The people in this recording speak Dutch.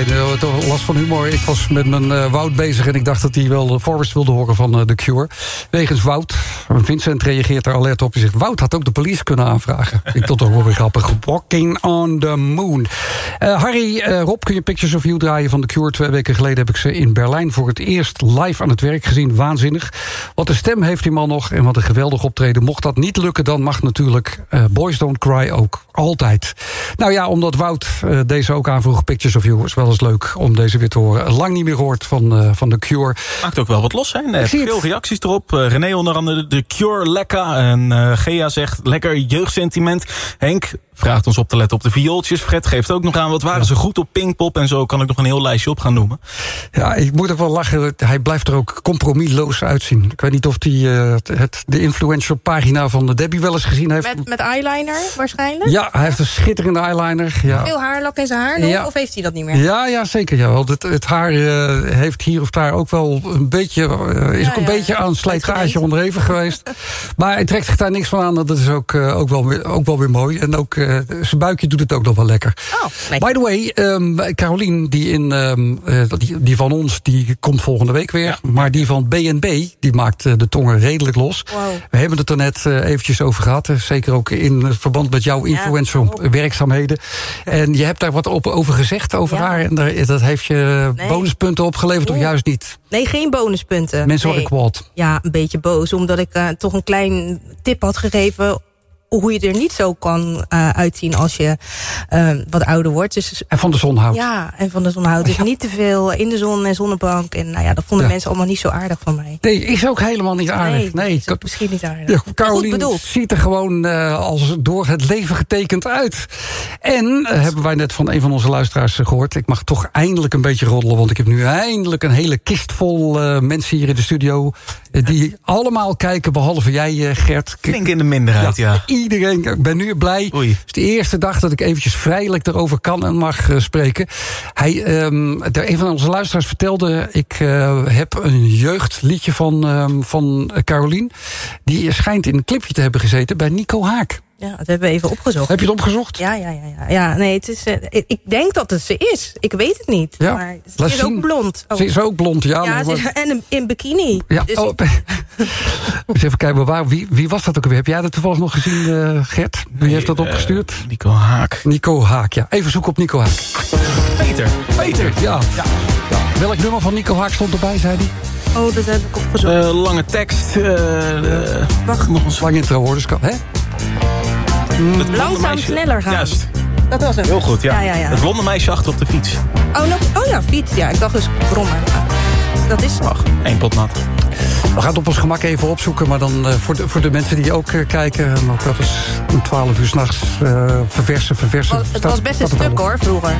Nee, toch last van humor. Ik was met mijn Wout bezig en ik dacht dat hij wel Forrest wilde horen van The Cure. Wegens Wout. Vincent reageert er alert op. Hij zegt, Wout had ook de police kunnen aanvragen. Ik vond het ook wel weer grappig. Walking on the moon. Harry, Rob, kun je Pictures of You draaien van The Cure? 2 weken geleden heb ik ze in Berlijn voor het eerst live aan het werk gezien. Waanzinnig. Wat een stem heeft die man nog en wat een geweldig optreden. Mocht dat niet lukken, dan mag natuurlijk Boys Don't Cry ook. Altijd. Nou ja, omdat Wout deze ook aanvroeg, Pictures of You, is wel eens leuk om deze weer te horen. Lang niet meer gehoord van The Cure. Maakt ook wel wat los, hè? Veel reacties erop. René onder andere, The Cure lekker. En Gea zegt, lekker jeugdsentiment. Henk vraagt ons op te letten op de viooltjes. Fred geeft ook nog aan, wat waren ze goed op Pinkpop. En zo kan ik nog een heel lijstje op gaan nomen. Ja, ik moet ook wel lachen. Hij blijft er ook compromisloos uitzien. Ik weet niet of hij de influential pagina van Debbie wel eens gezien heeft. Met eyeliner waarschijnlijk? Ja, hij heeft een schitterende eyeliner. Ja. Veel haarlak in zijn haar nog, ja. Of heeft hij dat niet meer? Ja, zeker. Ja. Want het haar heeft hier of daar ook wel een beetje, een beetje aan slijtage onderhevig geweest. Maar hij trekt zich daar niks van aan. Dat is ook wel weer mooi. En ook zijn buikje doet het ook nog wel lekker. By the way, Carolien, die van ons, die komt volgende week weer. Ja. Maar die van B&B, die maakt de tongen redelijk los. Wow. We hebben het er net eventjes over gehad. Zeker ook in verband met jouw influential werkzaamheden. En je hebt daar wat over gezegd over haar. En dat heeft je bonuspunten opgeleverd of juist niet? Nee, geen bonuspunten. Mensen worden kwaad. Ja, een beetje boos. Omdat ik toch een klein tip had gegeven hoe je er niet zo kan uitzien als je wat ouder wordt. Dus, en van de zon houdt. Ja, en van de zon houdt. Dus niet te veel in de zon en zonnebank. En nou ja, dat vonden mensen allemaal niet zo aardig van mij. Nee, is ook helemaal niet aardig. Nee, is ook misschien niet aardig. Ja, Carolien ziet er gewoon als door het leven getekend uit. En hebben wij net van een van onze luisteraars gehoord. Ik mag toch eindelijk een beetje roddelen. Want ik heb nu eindelijk een hele kist vol mensen hier in de studio. Die allemaal kijken, behalve jij, Gert. Flink in de minderheid, ja. Iedereen, ik ben nu blij. Het is de eerste dag dat ik eventjes vrijelijk erover kan en mag spreken. Een van onze luisteraars vertelde, ik heb een jeugdliedje van Carolien. Die schijnt in een clipje te hebben gezeten bij Nico Haak. Ja, dat hebben we even opgezocht. Heb je het opgezocht? Ja, nee, het is, ik denk dat het ze is. Ik weet het niet. Ja, maar ze is ook blond. Ze is ook blond, ja. En in bikini. Ja, dus eens even kijken, wie was dat ook alweer? Heb jij dat toevallig nog gezien, Gert? Wie heeft dat opgestuurd? Nico Haak. Nico Haak, ja. Even zoeken op Nico Haak. Peter, ja. Welk nummer van Nico Haak stond erbij, zei hij? Oh, dat heb ik opgezocht. Lange tekst. Wacht, nog een lang intro hoor, dus kan, hè? Langzaam sneller gaan. Juist. Dat was hem. Heel goed, ja. Het blonde meisje achter op de fiets. Oh ja, fiets. Ja, ik dacht dus brommer. Dat is... Ach, 1 pot nat. We gaan het op ons gemak even opzoeken. Maar dan voor de mensen die ook kijken. En ook dat is om 12 uur 's nachts verversen. Het was best een stuk hoor, vroeger.